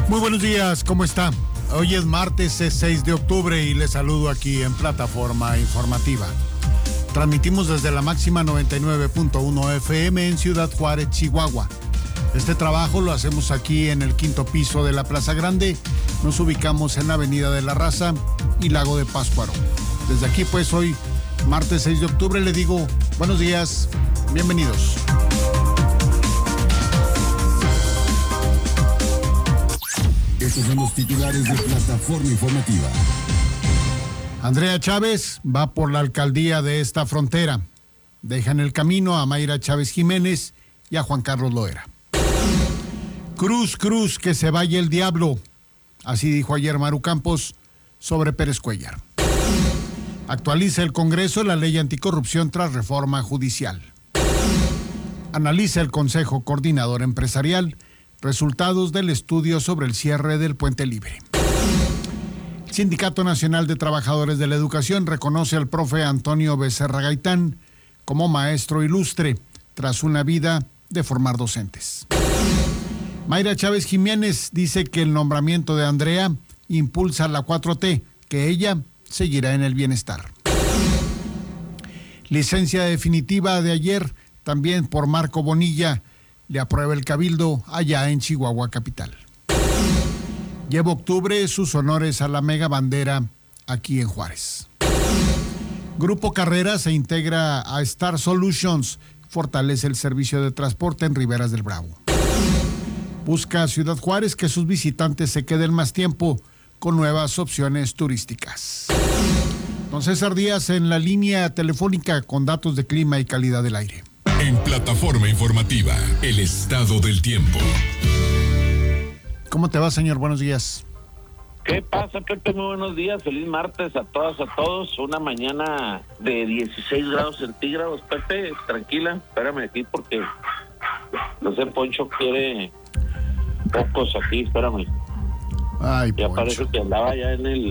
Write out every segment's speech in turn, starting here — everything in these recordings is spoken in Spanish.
Muy buenos días, ¿cómo está? Hoy es martes, es 6 de octubre y les saludo aquí en Plataforma Informativa. Transmitimos desde la máxima 99.1 FM en Ciudad Juárez, Chihuahua. Este trabajo lo hacemos aquí en el quinto piso de la Plaza Grande. Nos ubicamos en la Avenida de la Raza y Lago de Pátzcuaro. Desde aquí, pues, hoy, martes 6 de octubre, le digo buenos días, bienvenidos. Estos son los titulares de Plataforma Informativa. Andrea Chávez va por la alcaldía de esta frontera. Deja en el camino a Mayra Chávez Jiménez y a Juan Carlos Loera. Cruz, cruz, que se vaya el diablo. Así dijo ayer Maru Campos sobre Pérez Cuéllar. Actualiza el Congreso la ley anticorrupción tras reforma judicial. Analiza el Consejo Coordinador Empresarial resultados del estudio sobre el cierre del Puente Libre. El Sindicato Nacional de Trabajadores de la Educación reconoce al profe Antonio Becerra Gaitán como maestro ilustre tras una vida de formar docentes. Mayra Chávez Jiménez dice que el nombramiento de Andrea impulsa la 4T, que ella seguirá en el bienestar. Licencia definitiva de ayer, también por Marco Bonilla, le aprueba el Cabildo allá en Chihuahua capital. Lleva octubre sus honores a la mega bandera aquí en Juárez. Grupo Carrera se integra a Star Solutions, fortalece el servicio de transporte en Riberas del Bravo. Busca Ciudad Juárez que sus visitantes se queden más tiempo con nuevas opciones turísticas. Don César Díaz en la línea telefónica con datos de clima y calidad del aire. En Plataforma Informativa, el estado del tiempo. ¿Cómo te va, señor? Buenos días. ¿Qué pasa, Pepe? Muy buenos días. Feliz martes a todas, a todos. Una mañana de 16 grados centígrados. Pepe, tranquila, espérame aquí porque no sé, Poncho quiere pocos aquí, espérame. Ay, ya Poncho. parece que andaba ya en el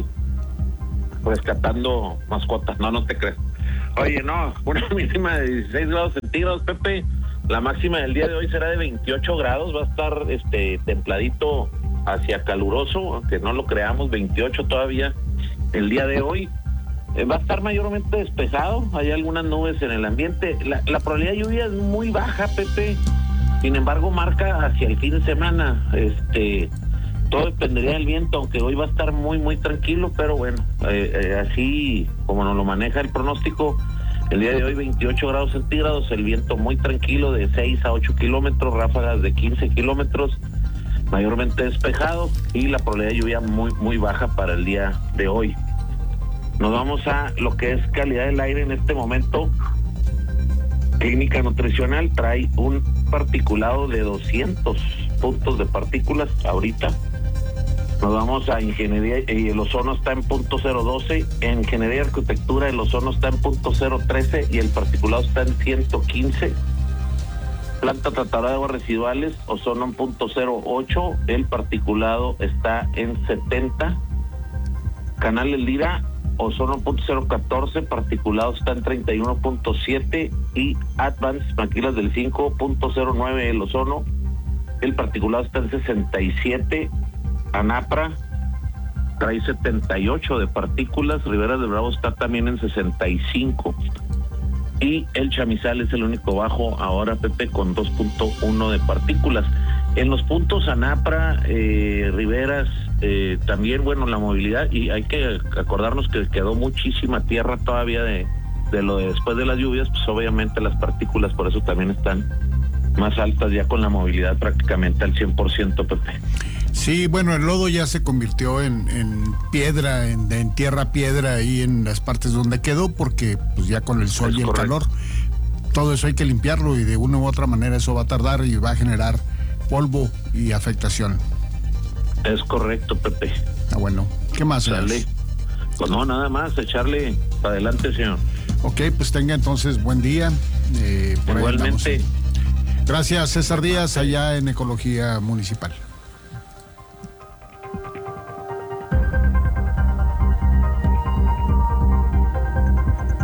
rescatando mascotas. No te creas. Oye, no, una mínima de 16 grados centígrados, Pepe. La máxima del día de hoy será de 28 grados. Va a estar templadito hacia caluroso, aunque no lo creamos, 28 todavía el día de hoy. Va a estar mayormente despejado. Hay algunas nubes en el ambiente. La probabilidad de lluvia es muy baja, Pepe. Sin embargo, marca hacia el fin de semana. Todo dependería del viento, aunque hoy va a estar muy, muy tranquilo, pero bueno, así como nos lo maneja el pronóstico, el día de hoy 28 grados centígrados, el viento muy tranquilo de 6 a 8 kilómetros, ráfagas de 15 kilómetros, mayormente despejado y la probabilidad de lluvia muy, muy baja para el día de hoy. Nos vamos a lo que es calidad del aire en este momento. Clínica Nutricional trae un particulado de 200 puntos de partículas ahorita. Nos vamos a ingeniería y el ozono está en .012, en ingeniería y arquitectura el ozono está en .013 y el particulado está en 115. Planta tratadora de aguas residuales, ozono en .08, el particulado está en 70. Canal El Lira, ozono en .014, particulado está en 31.7 y Advance Maquilas del 5.09 el ozono, el particulado está en 67. Anapra trae 78 de partículas, Rivera del Bravo está también en 65 y el Chamizal es el único bajo ahora, Pepe, con 2.1 de partículas. En los puntos Anapra, Riveras, también, bueno, la movilidad, y hay que acordarnos que quedó muchísima tierra todavía de lo de después de las lluvias, pues obviamente las partículas por eso también están más altas, ya con la movilidad prácticamente al 100%, Pepe. Sí, bueno, el lodo ya se convirtió en piedra, en tierra piedra ahí en las partes donde quedó, porque pues ya con el sol y el calor, todo eso hay que limpiarlo y de una u otra manera eso va a tardar y va a generar polvo y afectación. Es correcto, Pepe. Ah, bueno, ¿qué más, señor? Pues no, nada más, echarle para adelante, señor. Ok, pues tenga entonces buen día. Igualmente. Gracias, César Díaz, allá en Ecología Municipal.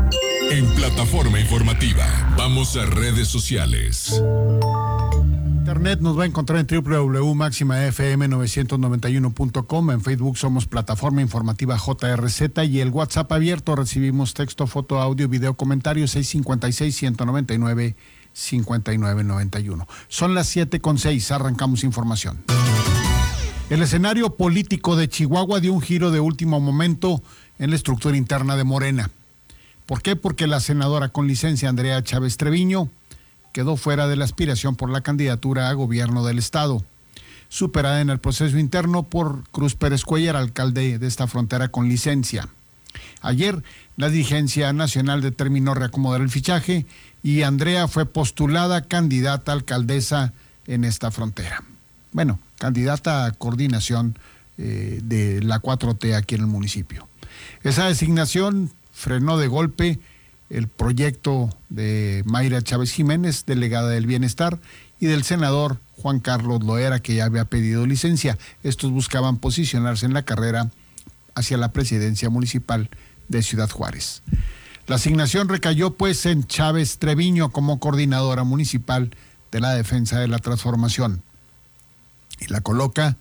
En Plataforma Informativa, vamos a redes sociales. Internet nos va a encontrar en www.maximafm991.com. En Facebook somos Plataforma Informativa JRZ y el WhatsApp abierto. Recibimos texto, foto, audio, video, comentarios 656-199-5991. Son las 7:06, arrancamos información. El escenario político de Chihuahua dio un giro de último momento en la estructura interna de Morena. ¿Por qué? Porque la senadora con licencia Andrea Chávez Treviño quedó fuera de la aspiración por la candidatura a gobierno del estado, superada en el proceso interno por Cruz Pérez Cuéllar, alcalde de esta frontera con licencia. Ayer, la dirigencia nacional determinó reacomodar el fichaje y Andrea fue postulada candidata a alcaldesa en esta frontera. Bueno, candidata a coordinación de la 4T aquí en el municipio. Esa designación frenó de golpe el proyecto de Mayra Chávez Jiménez, delegada del Bienestar, y del senador Juan Carlos Loera, que ya había pedido licencia. Estos buscaban posicionarse en la carrera hacia la presidencia municipal de Ciudad Juárez. La asignación recayó pues en Chávez Treviño como coordinadora municipal de la defensa de la transformación. Y la coloca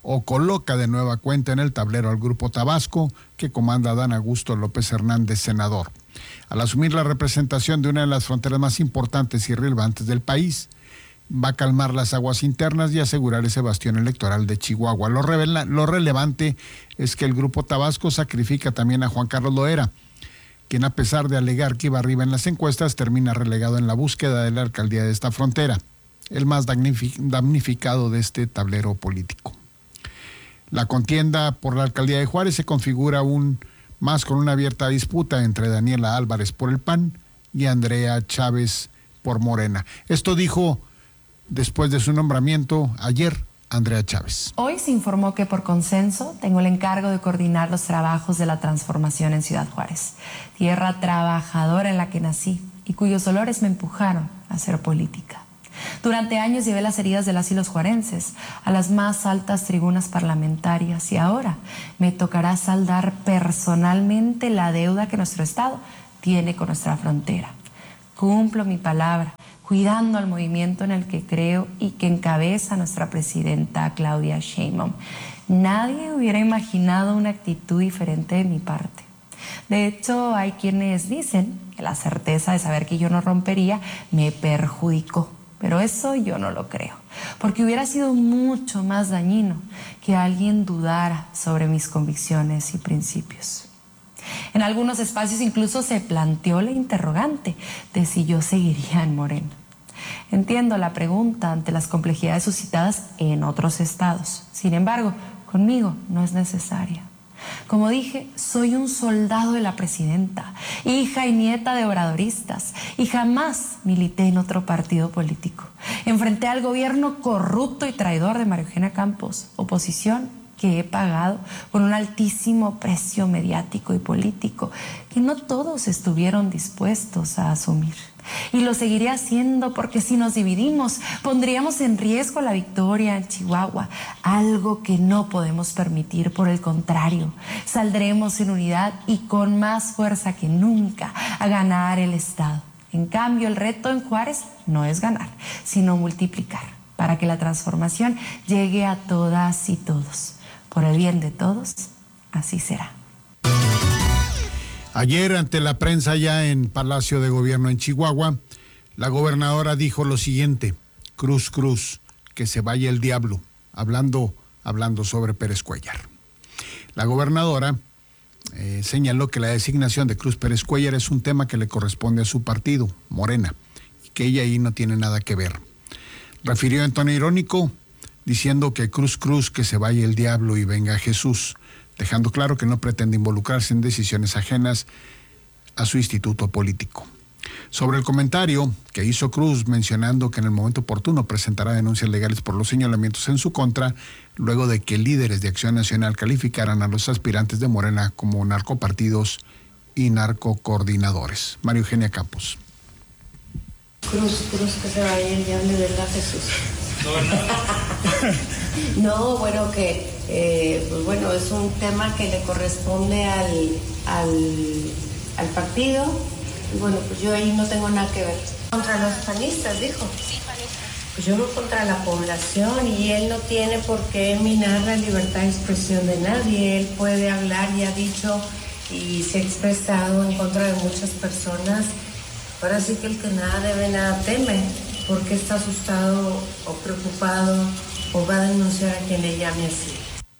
de nueva cuenta en el tablero al Grupo Tabasco, que comanda Adán Augusto López Hernández, senador. Al asumir la representación de una de las fronteras más importantes y relevantes del país, va a calmar las aguas internas y asegurar ese bastión electoral de Chihuahua. Lo relevante es que el Grupo Tabasco sacrifica también a Juan Carlos Loera, quien, a pesar de alegar que iba arriba en las encuestas, termina relegado en la búsqueda de la alcaldía de esta frontera, el más damnificado de este tablero político. La contienda por la alcaldía de Juárez se configura aún más con una abierta disputa entre Daniela Álvarez por el PAN y Andrea Chávez por Morena. Esto dijo después de su nombramiento ayer Andrea Chávez. Hoy se informó que por consenso tengo el encargo de coordinar los trabajos de la transformación en Ciudad Juárez, tierra trabajadora en la que nací y cuyos dolores me empujaron a hacer política. Durante años llevé las heridas de las y los juarenses a las más altas tribunas parlamentarias y ahora me tocará saldar personalmente la deuda que nuestro Estado tiene con nuestra frontera. Cumplo mi palabra, cuidando al movimiento en el que creo y que encabeza nuestra presidenta Claudia Sheinbaum. Nadie hubiera imaginado una actitud diferente de mi parte. De hecho, hay quienes dicen que la certeza de saber que yo no rompería me perjudicó. Pero eso yo no lo creo, porque hubiera sido mucho más dañino que alguien dudara sobre mis convicciones y principios. En algunos espacios incluso se planteó la interrogante de si yo seguiría en Morena. Entiendo la pregunta ante las complejidades suscitadas en otros estados. Sin embargo, conmigo no es necesaria. Como dije, soy un soldado de la presidenta, hija y nieta de obradoristas, y jamás milité en otro partido político. Enfrenté al gobierno corrupto y traidor de María Eugenia Campos, oposición que he pagado con un altísimo precio mediático y político que no todos estuvieron dispuestos a asumir. Y lo seguiré haciendo porque si nos dividimos pondríamos en riesgo la victoria en Chihuahua, algo que no podemos permitir. Por el contrario, saldremos en unidad y con más fuerza que nunca a ganar el Estado. En cambio, el reto en Juárez no es ganar, sino multiplicar para que la transformación llegue a todas y todos. Por el bien de todos, así será. Ayer, ante la prensa ya en Palacio de Gobierno en Chihuahua, la gobernadora dijo lo siguiente: cruz, cruz, que se vaya el diablo, hablando sobre Pérez Cuéllar. La gobernadora señaló que la designación de Cruz Pérez Cuéllar es un tema que le corresponde a su partido, Morena, y que ella ahí no tiene nada que ver. Refirió en tono irónico, diciendo que cruz, cruz, que se vaya el diablo y venga Jesús, dejando claro que no pretende involucrarse en decisiones ajenas a su instituto político. Sobre el comentario que hizo Cruz, mencionando que en el momento oportuno presentará denuncias legales por los señalamientos en su contra, luego de que líderes de Acción Nacional calificaran a los aspirantes de Morena como narcopartidos y narcocoordinadores. María Eugenia Campos. Cruz, cruz, que se vaya el diablo y venga Jesús. No, bueno, pues bueno, es un tema que le corresponde al partido. Y bueno, pues yo ahí no tengo nada que ver. Contra los panistas, dijo. Sí, panistas. pues yo no contra la población, y él no tiene por qué minar la libertad de expresión de nadie. Él puede hablar y ha dicho y se ha expresado en contra de muchas personas. Ahora sí que el que nada debe, nada teme. ¿Por qué está asustado o preocupado o va a denunciar a quien le llame así?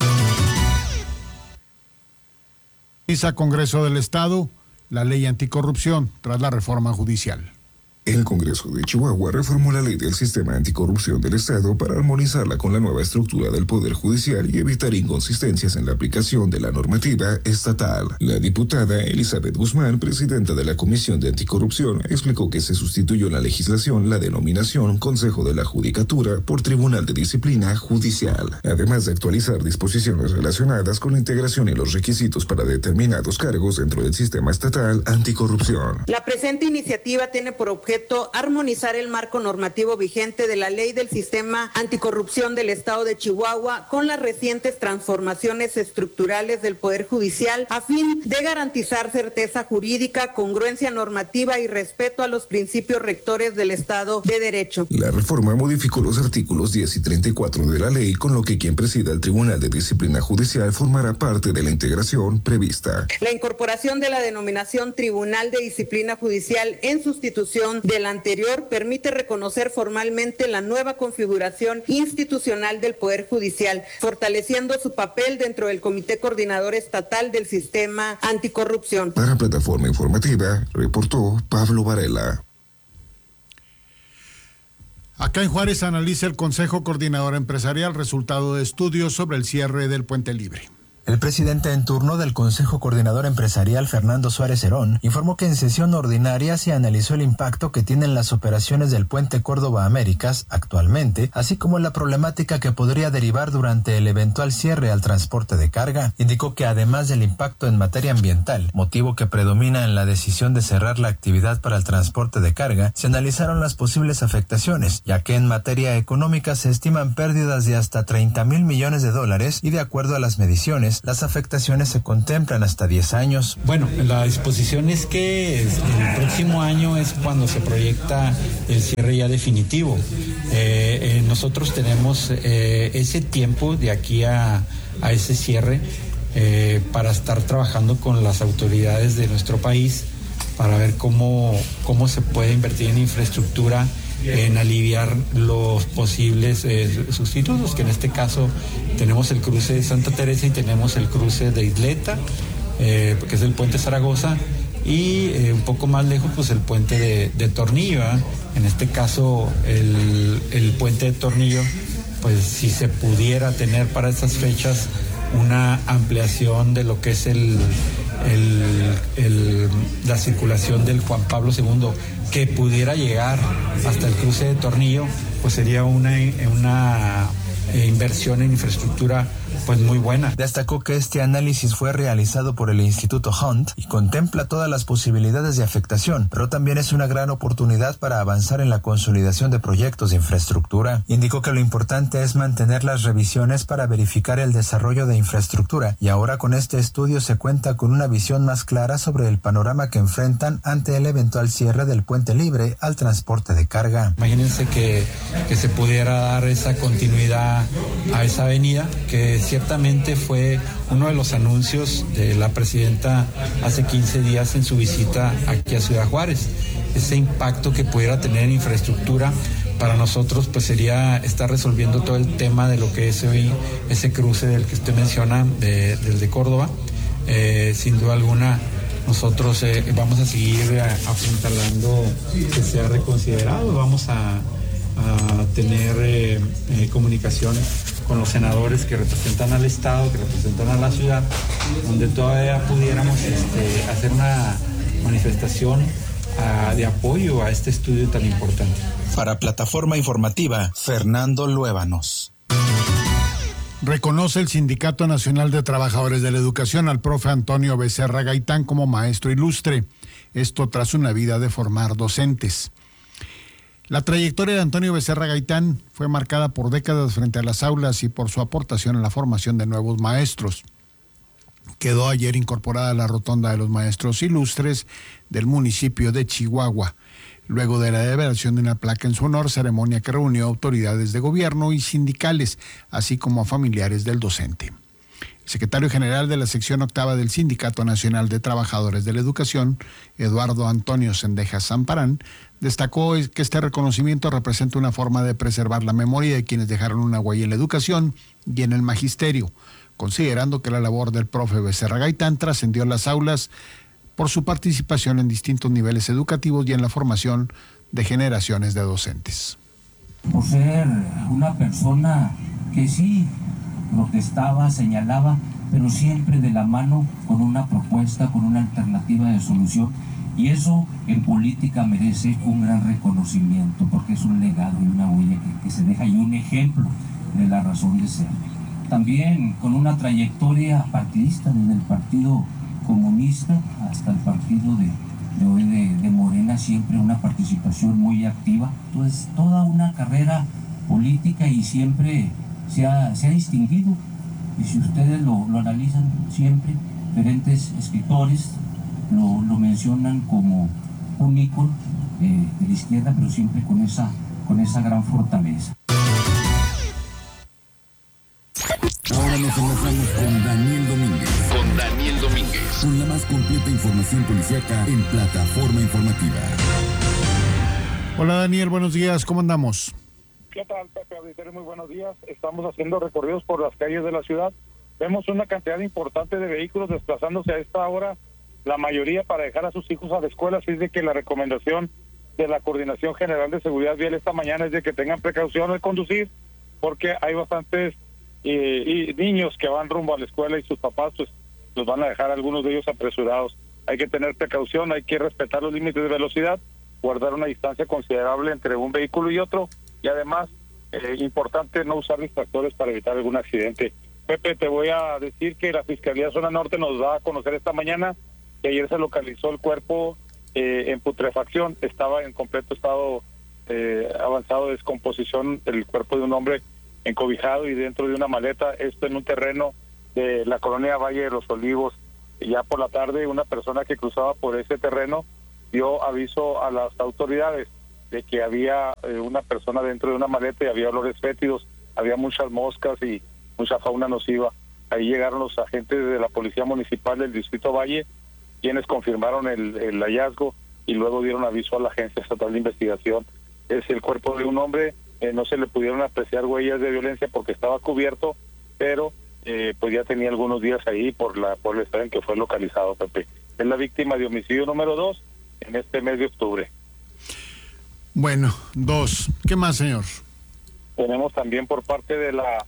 Congreso del Estado la ley anticorrupción tras la reforma judicial. El Congreso de Chihuahua reformó la ley del sistema anticorrupción del Estado para armonizarla con la nueva estructura del Poder Judicial y evitar inconsistencias en la aplicación de la normativa estatal. La diputada Elizabeth Guzmán, presidenta de la Comisión de Anticorrupción, explicó que se sustituyó en la legislación la denominación Consejo de la Judicatura por Tribunal de Disciplina Judicial, además de actualizar disposiciones relacionadas con la integración y los requisitos para determinados cargos dentro del sistema estatal anticorrupción. La presente iniciativa tiene por objeto armonizar el marco normativo vigente de la ley del sistema anticorrupción del Estado de Chihuahua con las recientes transformaciones estructurales del Poder Judicial a fin de garantizar certeza jurídica, congruencia normativa y respeto a los principios rectores del Estado de Derecho. La reforma modificó los artículos 10 y 34 de la ley, con lo que quien presida el Tribunal de Disciplina Judicial formará parte de la integración prevista. La incorporación de la denominación Tribunal de Disciplina Judicial en sustitución del anterior permite reconocer formalmente la nueva configuración institucional del Poder Judicial, fortaleciendo su papel dentro del Comité Coordinador Estatal del Sistema Anticorrupción. Para Plataforma Informativa, reportó Pablo Varela. Acá en Juárez analiza el Consejo Coordinador Empresarial resultado de estudios sobre el cierre del Puente Libre. El presidente en turno del Consejo Coordinador Empresarial, Fernando Suárez Herón, informó que en sesión ordinaria se analizó el impacto que tienen las operaciones del Puente Córdoba Américas actualmente, así como la problemática que podría derivar durante el eventual cierre al transporte de carga. Indicó que además del impacto en materia ambiental, motivo que predomina en la decisión de cerrar la actividad para el transporte de carga, se analizaron las posibles afectaciones, ya que en materia económica se estiman pérdidas de hasta $30,000 millones y de acuerdo a las mediciones, las afectaciones se contemplan hasta 10 años. Bueno, la disposición es que el próximo año es cuando se proyecta el cierre ya definitivo. Nosotros tenemos ese tiempo de aquí a ese cierre para estar trabajando con las autoridades de nuestro país para ver cómo se puede invertir en infraestructura, en aliviar los posibles sustitutos, que en este caso tenemos el cruce de Santa Teresa y tenemos el cruce de Isleta, que es el puente Zaragoza, y un poco más lejos pues el puente de Tornillo, ¿eh? En este caso el puente de Tornillo, pues si se pudiera tener para estas fechas una ampliación de lo que es la circulación del Juan Pablo II, que pudiera llegar hasta el cruce de Tornillo, pues sería una inversión en infraestructura pues muy buena. Destacó que este análisis fue realizado por el Instituto Hunt y contempla todas las posibilidades de afectación, pero también es una gran oportunidad para avanzar en la consolidación de proyectos de infraestructura. Indicó que lo importante es mantener las revisiones para verificar el desarrollo de infraestructura, y ahora con este estudio se cuenta con una visión más clara sobre el panorama que enfrentan ante el eventual cierre del Puente Libre al transporte de carga. Imagínense que se pudiera dar esa continuidad a esa avenida, que ciertamente fue uno de los anuncios de la presidenta hace 15 días en su visita aquí a Ciudad Juárez. Ese impacto que pudiera tener en infraestructura para nosotros pues sería estar resolviendo todo el tema de lo que es hoy ese cruce del que usted menciona, del de Córdoba. Sin duda alguna nosotros vamos a seguir apuntalando que sea reconsiderado. Vamos a tener comunicación con los senadores que representan al Estado, que representan a la ciudad, donde todavía pudiéramos hacer una manifestación de apoyo a este estudio tan importante. Para Plataforma Informativa, Fernando Luébanos. Reconoce el Sindicato Nacional de Trabajadores de la Educación al profe Antonio Becerra Gaitán como maestro ilustre. Esto tras una vida de formar docentes. La trayectoria de Antonio Becerra Gaitán fue marcada por décadas frente a las aulas y por su aportación en la formación de nuevos maestros. Quedó ayer incorporada a la rotonda de los maestros ilustres del municipio de Chihuahua. luego de la develación de una placa en su honor, ceremonia que reunió autoridades de gobierno y sindicales, así como a familiares del docente. El secretario general de la sección octava del Sindicato Nacional de Trabajadores de la Educación, Eduardo Antonio Sendejas Zamparán, destacó que este reconocimiento representa una forma de preservar la memoria de quienes dejaron una huella en la educación y en el magisterio, considerando que la labor del profe Becerra Gaitán trascendió las aulas por su participación en distintos niveles educativos y en la formación de generaciones de docentes. Por ser una persona que sí protestaba, señalaba, pero siempre de la mano con una propuesta, con una alternativa de solución, y eso en política merece un gran reconocimiento porque es un legado y una huella que se deja y un ejemplo de la razón de ser. También con una trayectoria partidista desde el Partido Comunista hasta el partido de Morena, siempre una participación muy activa. Entonces, toda una carrera política y siempre se ha distinguido. Y si ustedes lo analizan, siempre diferentes escritores lo mencionan como un ícono de la izquierda, pero siempre con esa gran fortaleza. Ahora nos enlazamos con Daniel Domínguez. Con la más completa información policíaca en Plataforma Informativa. Hola Daniel, buenos días, ¿cómo andamos? ¿Qué tal, Pepe Auditorio? Muy buenos días. Estamos haciendo recorridos por las calles de la ciudad. Vemos una cantidad importante de vehículos desplazándose a esta hora, la mayoría para dejar a sus hijos a la escuela, así es de que la recomendación de la Coordinación General de Seguridad Vial esta mañana es de que tengan precaución al conducir, porque hay bastantes y niños que van rumbo a la escuela y sus papás pues los van a dejar algunos de ellos apresurados. Hay que tener precaución, hay que respetar los límites de velocidad, guardar una distancia considerable entre un vehículo y otro, y además importante no usar distractores para evitar algún accidente. Pepe, te voy a decir que la Fiscalía Zona Norte nos da a conocer esta mañana que ayer se localizó el cuerpo en putrefacción, estaba en completo estado avanzado de descomposición, el cuerpo de un hombre encobijado y dentro de una maleta, esto en un terreno de la colonia Valle de los Olivos. Y ya por la tarde una persona que cruzaba por ese terreno dio aviso a las autoridades de que había una persona dentro de una maleta y había olores fétidos, había muchas moscas y mucha fauna nociva. Ahí llegaron los agentes de la Policía Municipal del Distrito Valle, quienes confirmaron el hallazgo y luego dieron aviso a la Agencia Estatal de Investigación. Es el cuerpo de un hombre, no se le pudieron apreciar huellas de violencia porque estaba cubierto, pero pues ya tenía algunos días ahí por el estado en que fue localizado, Pepe. Es la víctima de homicidio número 2 en este mes de octubre. Bueno, 2. ¿Qué más, señor? Tenemos también por parte de la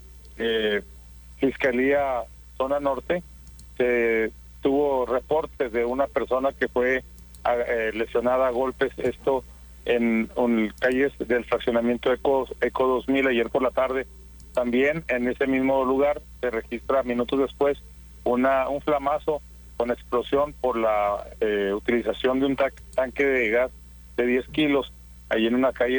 Fiscalía Zona Norte, se tuvo reportes de una persona que fue lesionada a golpes, esto en calles del fraccionamiento Eco 2000 ayer por la tarde. También en ese mismo lugar se registra minutos después un flamazo con explosión por la utilización de un tanque de gas de 10 kilos ahí en una calle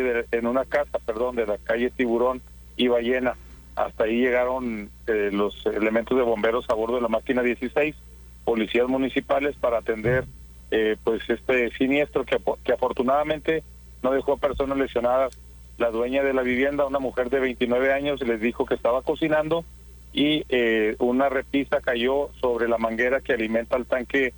de la calle Tiburón y Ballena. Hasta ahí llegaron los elementos de bomberos a bordo de la máquina 16, policías municipales para atender pues este siniestro que afortunadamente no dejó personas lesionadas. La dueña de la vivienda, una mujer de 29 años, les dijo que estaba cocinando y una repisa cayó sobre la manguera que alimenta el tanque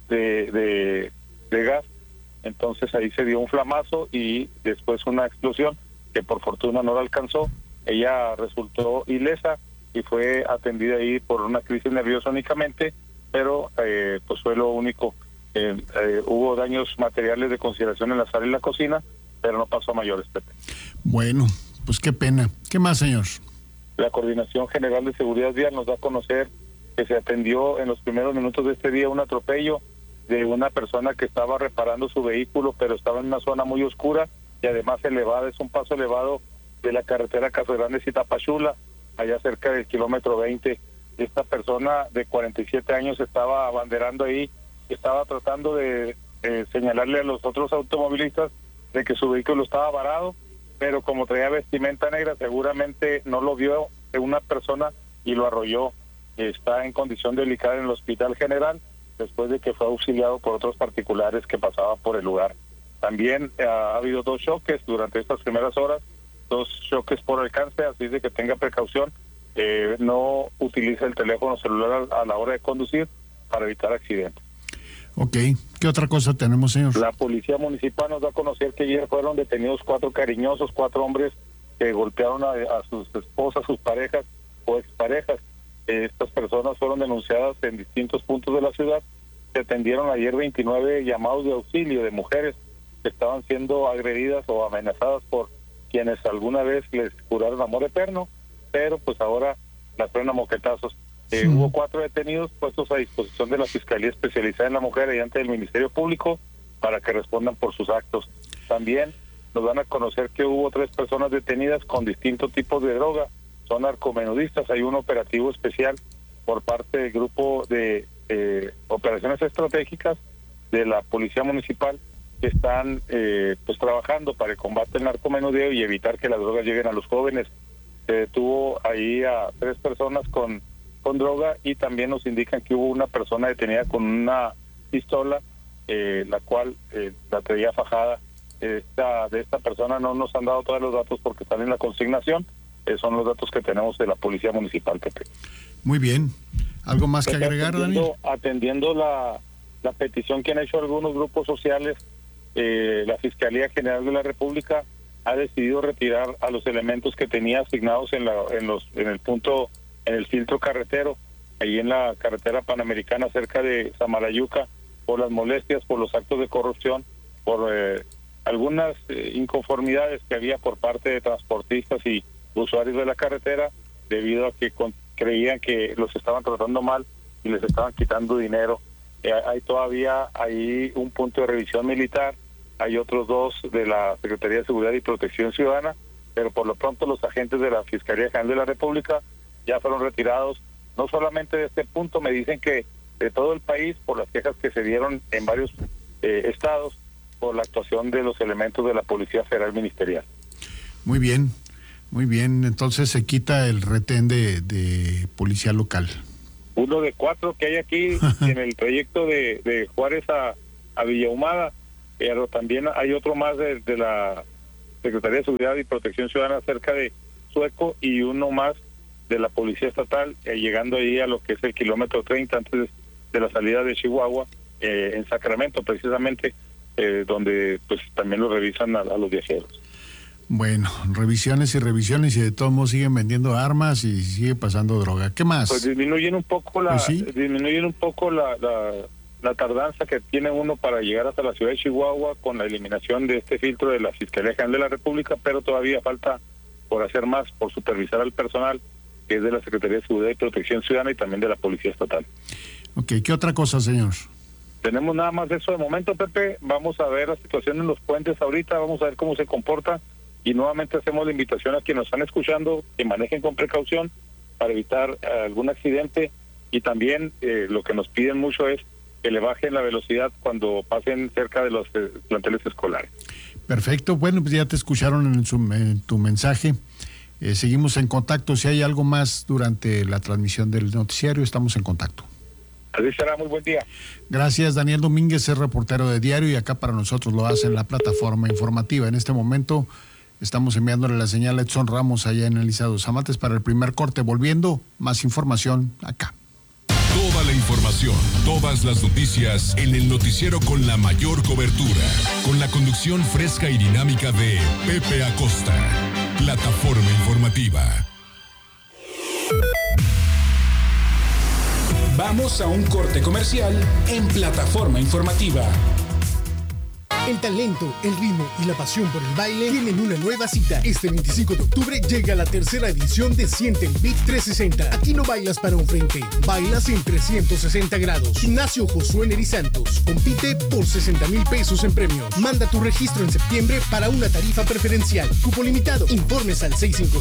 de gas. Entonces ahí se dio un flamazo y después una explosión que por fortuna no la alcanzó. Ella resultó ilesa y fue atendida ahí por una crisis nerviosa únicamente, pero pues fue lo único. Hubo daños materiales de consideración en la sala y la cocina, pero no pasó a mayores, Pepe. Bueno, pues qué pena. ¿Qué más, señor? La Coordinación General de Seguridad Vial nos da a conocer que se atendió en los primeros minutos de este día un atropello de una persona que estaba reparando su vehículo, pero estaba en una zona muy oscura y además elevada, es un paso elevado de la carretera Casas Grandes y Tapachula, allá cerca del kilómetro 20. Esta persona de 47 años estaba abanderando ahí, estaba tratando de señalarle a los otros automovilistas de que su vehículo estaba varado, pero como traía vestimenta negra, seguramente no lo vio una persona y lo arrolló. Está en condición delicada en el Hospital General, después de que fue auxiliado por otros particulares que pasaban por el lugar. También ha habido 2 choques durante estas primeras horas, 2 choques por alcance, así de que tenga precaución, no utilice el teléfono celular a la hora de conducir para evitar accidentes. Ok, ¿qué otra cosa tenemos, señor? La policía municipal nos da a conocer que ayer fueron detenidos 4 cariñosos, 4 hombres que golpearon a sus esposas, sus parejas o exparejas. Estas personas fueron denunciadas en distintos puntos de la ciudad. Se atendieron ayer 29 llamados de auxilio de mujeres que estaban siendo agredidas o amenazadas por quienes alguna vez les juraron amor eterno, pero pues ahora las traen a moquetazos. Hubo 4 detenidos puestos a disposición de la Fiscalía Especializada en la Mujer y ante el Ministerio Público para que respondan por sus actos. También nos dan a conocer que hubo 3 personas detenidas con distintos tipos de droga. Son narcomenudistas. Hay un operativo especial por parte del grupo de operaciones estratégicas de la Policía Municipal que están pues trabajando para el combate al narcomenudeo y evitar que las drogas lleguen a los jóvenes. Se detuvo ahí a 3 personas con droga y también nos indican que hubo una persona detenida con una pistola, la cual la traía fajada. De esta persona no nos han dado todos los datos porque están en la consignación. Son los datos que tenemos de la Policía Municipal, Pepe. Muy bien. ¿Algo más que agregar, Daniel? Atendiendo la petición que han hecho algunos grupos sociales, la Fiscalía General de la República ha decidido retirar a los elementos que tenía asignados en el filtro carretero, ahí en la carretera panamericana cerca de Samalayuca, por las molestias, por los actos de corrupción, por algunas inconformidades que había por parte de transportistas y usuarios de la carretera, debido a que creían que los estaban tratando mal y les estaban quitando dinero. Hay todavía ahí un punto de revisión militar, hay otros 2 de la Secretaría de Seguridad y Protección Ciudadana, pero por lo pronto los agentes de la Fiscalía General de la República ya fueron retirados, no solamente de este punto, me dicen que de todo el país, por las quejas que se dieron en varios estados, por la actuación de los elementos de la Policía Federal Ministerial. Muy bien, entonces se quita el retén de policía local. Uno de 4 que hay aquí en el trayecto de Juárez a Villahumada, pero también hay otro más de la Secretaría de Seguridad y Protección Ciudadana cerca de Sueco y uno más de la Policía Estatal, llegando ahí a lo que es el kilómetro 30 antes de la salida de Chihuahua, en Sacramento precisamente, donde pues también lo revisan a los viajeros. Bueno, revisiones y de todos modos siguen vendiendo armas y sigue pasando droga. ¿Qué más? Pues disminuyen un poco la tardanza que tiene uno para llegar hasta la ciudad de Chihuahua con la eliminación de este filtro de la Fiscalía General de la República, pero todavía falta por hacer más, por supervisar al personal que es de la Secretaría de Seguridad y Protección Ciudadana y también de la Policía Estatal. Ok, ¿qué otra cosa, señor? Tenemos nada más de eso de momento, Pepe. Vamos a ver la situación en los puentes ahorita, vamos a ver cómo se comporta y nuevamente hacemos la invitación a quienes nos están escuchando que manejen con precaución para evitar algún accidente y también lo que nos piden mucho es que le bajen la velocidad cuando pasen cerca de los planteles escolares. Perfecto, bueno, pues ya te escucharon en tu mensaje. Seguimos en contacto. Si hay algo más durante la transmisión del noticiario, estamos en contacto. Así será, muy buen día. Gracias, Daniel Domínguez, es reportero de Diario y acá para nosotros lo hace en la plataforma informativa. En este momento estamos enviándole la señal a Edson Ramos allá en Elizados Amates para el primer corte. Volviendo, más información acá. Toda la información, todas las noticias en el noticiero con la mayor cobertura, con la conducción fresca y dinámica de Pepe Acosta. Plataforma informativa. Vamos a un corte comercial en Plataforma informativa. El talento, el ritmo y la pasión por el baile tienen una nueva cita. Este 25 de octubre llega la tercera edición de Siente el Beat 360. Aquí no bailas para un frente, bailas en 360 grados. Gimnasio Josué Neri Santos. Compite por 60,000 pesos en premios. Manda tu registro en septiembre para una tarifa preferencial. Cupo limitado. Informes al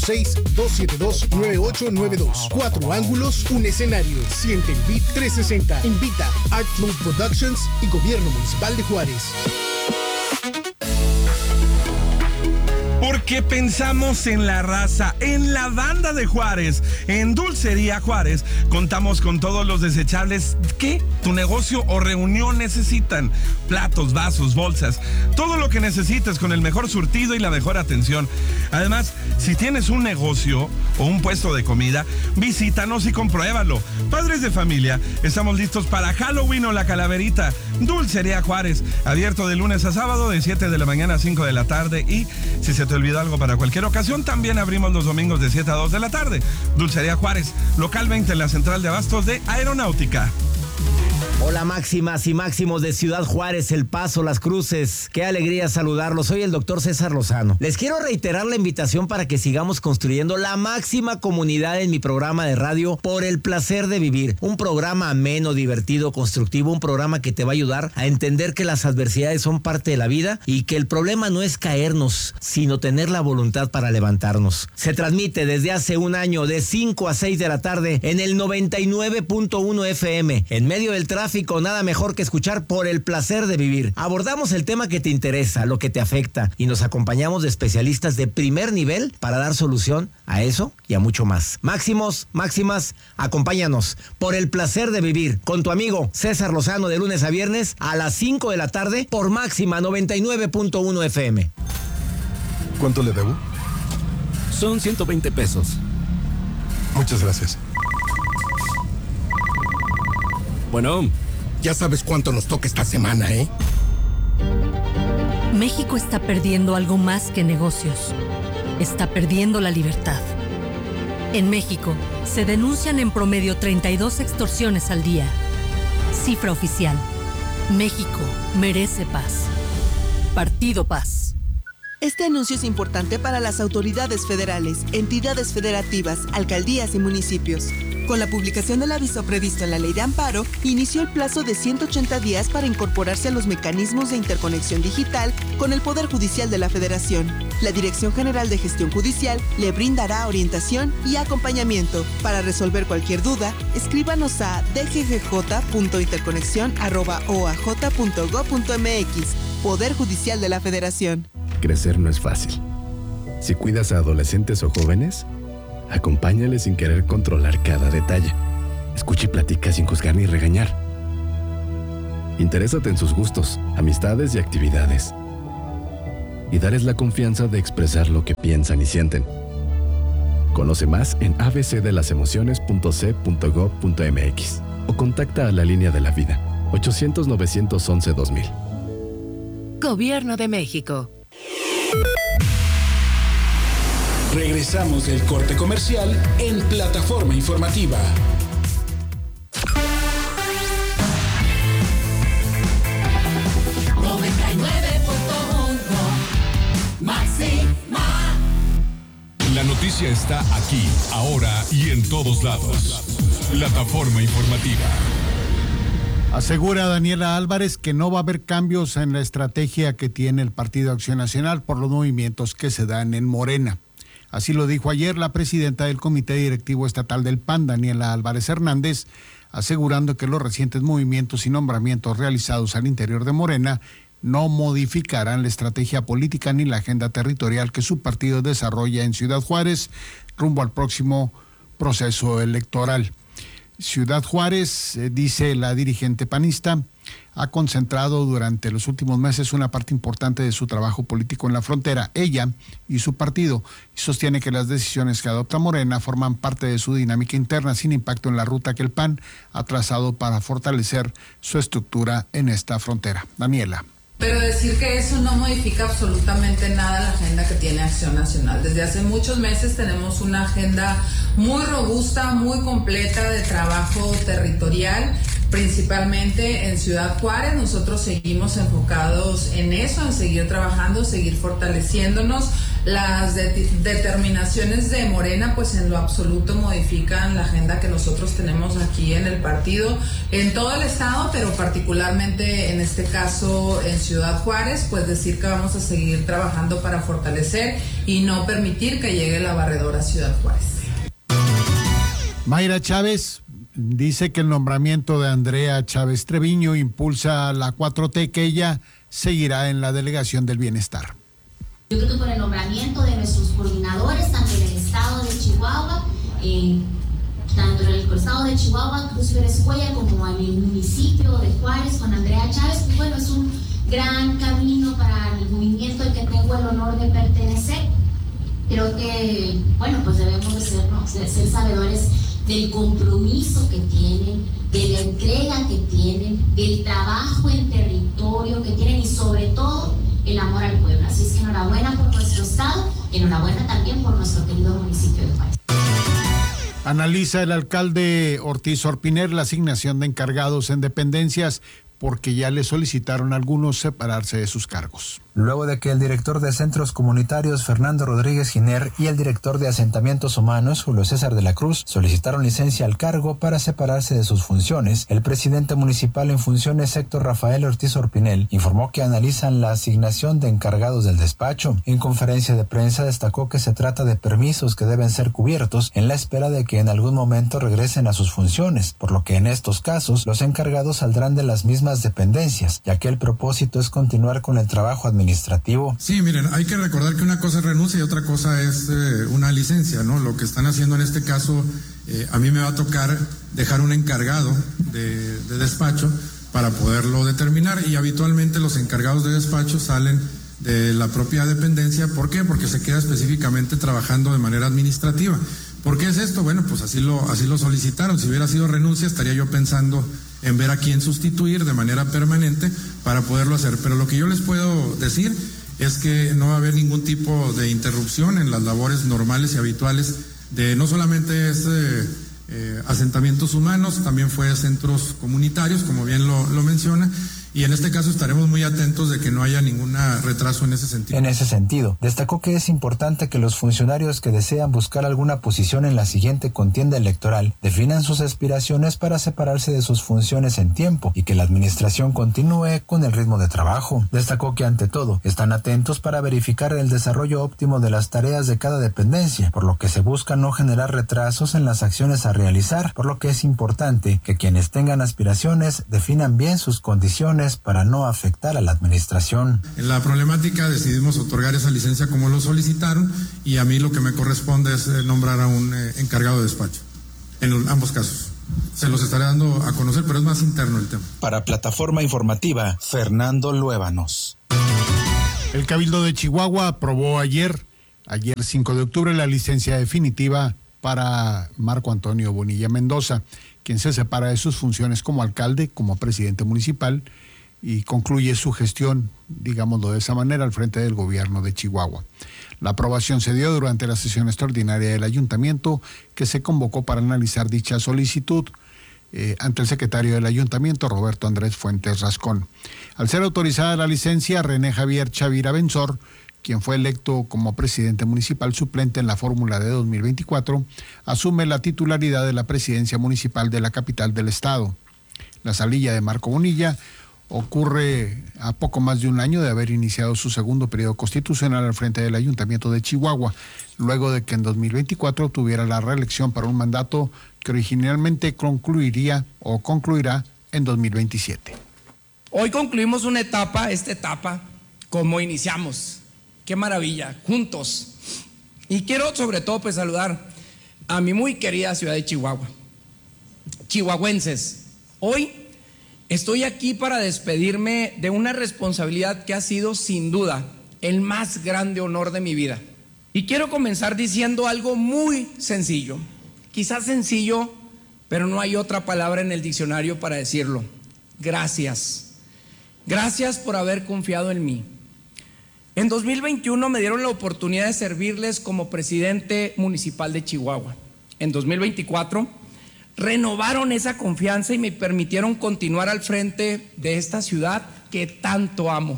656-272-9892. 4 ángulos, un escenario. Siente el Beat 360. Invita Art Flow Productions y Gobierno Municipal de Juárez. ¿Por Porque pensamos en la raza, en la banda de Juárez. En Dulcería Juárez contamos con todos los desechables que tu negocio o reunión necesitan. Platos, vasos, bolsas, todo lo que necesites con el mejor surtido y la mejor atención. Además, si tienes un negocio o un puesto de comida, visítanos y compruébalo. Padres de familia, estamos listos para Halloween o la calaverita. Dulcería Juárez, abierto de lunes a sábado de 7 de la mañana a 5 de la tarde, y si se te olvidó algo para cualquier ocasión, también abrimos los domingos de 7 a 2 de la tarde. Dulcería Juárez, local 20 en la central de abastos de Aeronáutica. Hola máximas y máximos de Ciudad Juárez, El Paso, Las Cruces. Qué alegría saludarlos. Soy el doctor César Lozano. Les quiero reiterar la invitación para que sigamos construyendo la máxima comunidad en mi programa de radio Por el Placer de Vivir. Un programa ameno, divertido, constructivo, un programa que te va a ayudar a entender que las adversidades son parte de la vida y que el problema no es caernos, sino tener la voluntad para levantarnos. Se transmite desde hace un año de 5 a 6 de la tarde en el 99.1 FM. En medio del tráfico, nada mejor que escuchar Por el Placer de Vivir. Abordamos el tema que te interesa, lo que te afecta, y nos acompañamos de especialistas de primer nivel para dar solución a eso y a mucho más. Máximos, máximas, acompáñanos. Por el Placer de Vivir, con tu amigo César Lozano, de lunes a viernes a las 5 de la tarde por Máxima 99.1 FM. ¿Cuánto le debo? Son 120 pesos. Muchas gracias. Bueno, ya sabes cuánto nos toca esta semana, ¿eh? México está perdiendo algo más que negocios. Está perdiendo la libertad. En México, se denuncian en promedio 32 extorsiones al día. Cifra oficial. México merece paz. Partido Paz. Este anuncio es importante para las autoridades federales, entidades federativas, alcaldías y municipios. Con la publicación del aviso previsto en la Ley de Amparo, inició el plazo de 180 días para incorporarse a los mecanismos de interconexión digital con el Poder Judicial de la Federación. La Dirección General de Gestión Judicial le brindará orientación y acompañamiento. Para resolver cualquier duda, escríbanos a dggj.interconexión@oaj.gov.mx. Poder Judicial de la Federación. Crecer no es fácil. Si cuidas a adolescentes o jóvenes, acompáñales sin querer controlar cada detalle. Escucha y platica sin juzgar ni regañar. Interésate en sus gustos, amistades y actividades. Y darles la confianza de expresar lo que piensan y sienten. Conoce más en abcdelasemociones.c.gov.mx o contacta a la Línea de la Vida, 800-911-2000. Gobierno de México. Regresamos del corte comercial en Plataforma Informativa. La noticia está aquí, ahora y en todos lados. Plataforma Informativa. Asegura Daniela Álvarez que no va a haber cambios en la estrategia que tiene el Partido Acción Nacional por los movimientos que se dan en Morena. Así lo dijo ayer la presidenta del Comité Directivo Estatal del PAN, Daniela Álvarez Hernández, asegurando que los recientes movimientos y nombramientos realizados al interior de Morena no modificarán la estrategia política ni la agenda territorial que su partido desarrolla en Ciudad Juárez rumbo al próximo proceso electoral. Ciudad Juárez, dice la dirigente panista, ha concentrado durante los últimos meses una parte importante de su trabajo político en la frontera, ella y su partido, y sostiene que las decisiones que adopta Morena forman parte de su dinámica interna sin impacto en la ruta que el PAN ha trazado para fortalecer su estructura en esta frontera. Daniela. Pero decir que eso no modifica absolutamente nada la agenda que tiene Acción Nacional. Desde hace muchos meses tenemos una agenda muy robusta, muy completa de trabajo territorial, principalmente en Ciudad Juárez. Nosotros seguimos enfocados en eso, en seguir trabajando, seguir fortaleciéndonos. Las determinaciones de Morena pues en lo absoluto modifican la agenda que nosotros tenemos aquí en el partido, en todo el estado, pero particularmente en este caso en Ciudad Juárez, pues decir que vamos a seguir trabajando para fortalecer y no permitir que llegue la barredora a Ciudad Juárez. Mayra Chávez dice que el nombramiento de Andrea Chávez Treviño impulsa la 4T, que ella seguirá en la Delegación del Bienestar. Yo creo que con el nombramiento de nuestros coordinadores, tanto en el estado de Chihuahua, tanto en el estado de Chihuahua, Cruz Pérez Cuellar, como en el municipio de Juárez, con Andrea Chávez, pues bueno, es un gran camino para el movimiento al que tengo el honor de pertenecer. Creo que, bueno, pues debemos de ser sabedores del compromiso que tienen, de la entrega que tienen, del trabajo en territorio que tienen y sobre todo el amor al pueblo. Así es que enhorabuena por nuestro estado, enhorabuena también por nuestro querido municipio de Juárez. Analiza el alcalde Ortiz Orpiner la asignación de encargados en dependencias porque ya le solicitaron a algunos separarse de sus cargos. Luego de que el director de Centros Comunitarios, Fernando Rodríguez Giner, y el director de Asentamientos Humanos, Julio César de la Cruz, solicitaron licencia al cargo para separarse de sus funciones, el presidente municipal en funciones, Héctor Rafael Ortiz Orpinel, informó que analizan la asignación de encargados del despacho. En conferencia de prensa destacó que se trata de permisos que deben ser cubiertos en la espera de que en algún momento regresen a sus funciones, por lo que en estos casos los encargados saldrán de las mismas dependencias, ya que el propósito es continuar con el trabajo administrativo. Sí, miren, hay que recordar que una cosa es renuncia y otra cosa es una licencia, ¿no? Lo que están haciendo en este caso, a mí me va a tocar dejar un encargado de despacho para poderlo determinar, y habitualmente los encargados de despacho salen de la propia dependencia. ¿Por qué? Porque se queda específicamente trabajando de manera administrativa. ¿Por qué es esto? Bueno, pues así lo solicitaron. Si hubiera sido renuncia, estaría yo pensando en ver a quién sustituir de manera permanente para poderlo hacer. Pero lo que yo les puedo decir es que no va a haber ningún tipo de interrupción en las labores normales y habituales de no solamente asentamientos humanos, también fue centros comunitarios, como bien lo menciona. Y en este caso estaremos muy atentos de que no haya ningún retraso en ese sentido. En ese sentido, destacó que es importante que los funcionarios que desean buscar alguna posición en la siguiente contienda electoral definan sus aspiraciones para separarse de sus funciones en tiempo y que la administración continúe con el ritmo de trabajo. Destacó que ante todo están atentos para verificar el desarrollo óptimo de las tareas de cada dependencia, por lo que se busca no generar retrasos en las acciones a realizar, por lo que es importante que quienes tengan aspiraciones definan bien sus condiciones para no afectar a la administración. En la problemática decidimos otorgar esa licencia como lo solicitaron, y a mí lo que me corresponde es nombrar a un encargado de despacho en ambos casos. Se los estaré dando a conocer, pero es más interno el tema. Para Plataforma Informativa, Fernando Luébanos. El Cabildo de Chihuahua aprobó ayer 5 de octubre, la licencia definitiva para Marco Antonio Bonilla Mendoza, quien se separa de sus funciones como alcalde, como presidente municipal, y concluye su gestión, digámoslo de esa manera, al frente del gobierno de Chihuahua. La aprobación se dio durante la sesión extraordinaria del ayuntamiento, que se convocó para analizar dicha solicitud ante el secretario del ayuntamiento, Roberto Andrés Fuentes Rascón. Al ser autorizada la licencia, René Javier Chavira Benzor, quien fue electo como presidente municipal suplente en la fórmula de 2024, asume la titularidad de la presidencia municipal de la capital del estado. La salida de Marco Bonilla ocurre a poco más de un año de haber iniciado su segundo periodo constitucional al frente del Ayuntamiento de Chihuahua, luego de que en 2024 tuviera la reelección para un mandato que originalmente concluirá en 2027. Hoy concluimos esta etapa, como iniciamos. Qué maravilla, juntos. Y quiero sobre todo pues saludar a mi muy querida ciudad de Chihuahua. Chihuahuenses, hoy estoy aquí para despedirme de una responsabilidad que ha sido sin duda el más grande honor de mi vida. Y quiero comenzar diciendo algo muy sencillo, quizás sencillo, pero no hay otra palabra en el diccionario para decirlo. Gracias. Gracias por haber confiado en mí. En 2021 me dieron la oportunidad de servirles como presidente municipal de Chihuahua. En 2024 renovaron esa confianza y me permitieron continuar al frente de esta ciudad que tanto amo.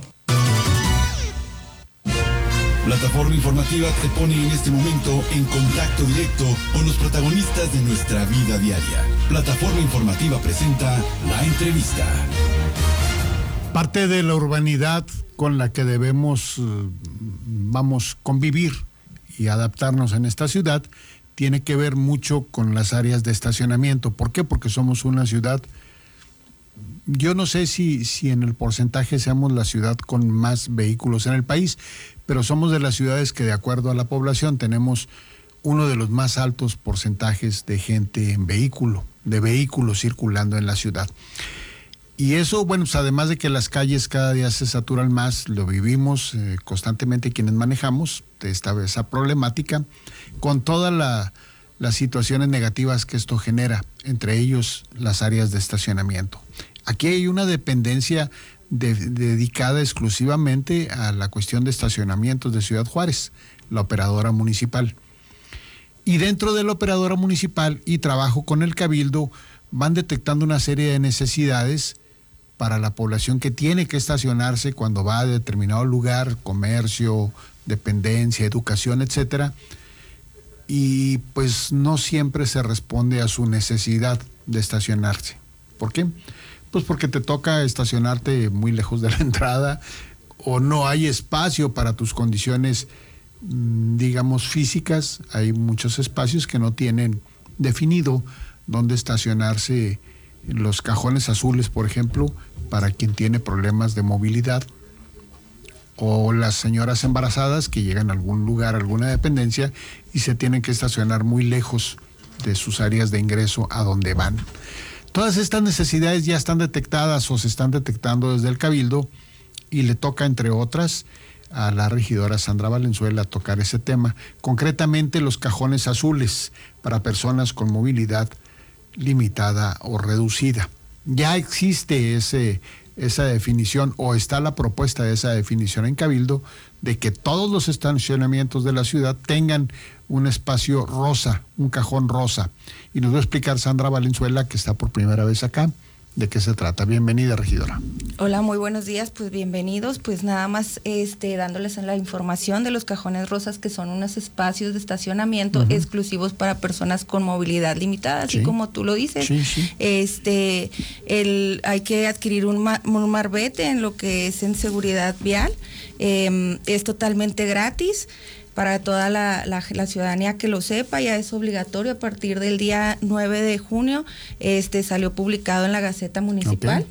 Plataforma Informativa te pone en este momento en contacto directo con los protagonistas de nuestra vida diaria. Plataforma Informativa presenta La Entrevista. Parte de la urbanidad con la que debemos convivir y adaptarnos en esta ciudad tiene que ver mucho con las áreas de estacionamiento. ¿Por qué? Porque somos una ciudad yo no sé si en el porcentaje seamos la ciudad con más vehículos en el país, pero somos de las ciudades que de acuerdo a la población tenemos uno de los más altos porcentajes de gente en vehículo, de vehículos circulando en la ciudad. Y eso, bueno, pues además de que las calles cada día se saturan más, lo vivimos constantemente quienes manejamos esa problemática, con todas las situaciones negativas que esto genera, entre ellos las áreas de estacionamiento. Aquí hay una dependencia dedicada exclusivamente a la cuestión de estacionamientos de Ciudad Juárez, la operadora municipal. Y dentro de la operadora municipal y trabajo con el Cabildo, van detectando una serie de necesidades para la población que tiene que estacionarse cuando va a determinado lugar, comercio, dependencia, educación, etcétera. Y pues no siempre se responde a su necesidad de estacionarse. ¿Por qué? Pues porque te toca estacionarte muy lejos de la entrada o no hay espacio para tus condiciones, digamos, físicas. Hay muchos espacios que no tienen definido dónde estacionarse. Los cajones azules, por ejemplo, para quien tiene problemas de movilidad, o las señoras embarazadas que llegan a algún lugar, a alguna dependencia y se tienen que estacionar muy lejos de sus áreas de ingreso a donde van. Todas estas necesidades ya están detectadas o se están detectando desde el Cabildo y le toca, entre otras, a la regidora Sandra Valenzuela tocar ese tema, concretamente los cajones azules para personas con movilidad limitada o reducida. Ya existe esa definición o está la propuesta de esa definición en Cabildo de que todos los estacionamientos de la ciudad tengan un espacio rosa, un cajón rosa. Y nos va a explicar Sandra Valenzuela, que está por primera vez acá, de qué se trata. Bienvenida, regidora. Hola, muy buenos días, pues bienvenidos. Pues nada más dándoles la información de los cajones rosas, que son unos espacios de estacionamiento exclusivos para personas con movilidad limitada, así como tú lo dices. Hay que adquirir un marbete en lo que es en seguridad vial. Es totalmente gratis para toda la ciudadanía que lo sepa. Ya es obligatorio a partir del día 9 de junio, salió publicado en la Gaceta Municipal.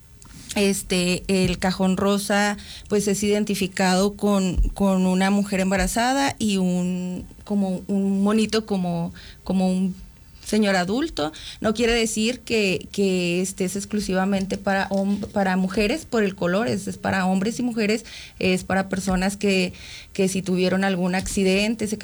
El cajón rosa pues es identificado con una mujer embarazada y un monito como un señor adulto. No quiere decir que es exclusivamente para mujeres por el color, es para hombres y mujeres, es para personas que si tuvieron algún accidente, se